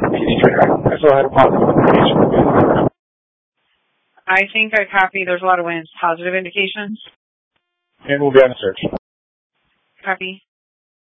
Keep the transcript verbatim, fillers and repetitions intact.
P D trader. I still had a positive indication. I think I copy. There's a lot of winds. Positive indications. And we'll be on the search. Copy.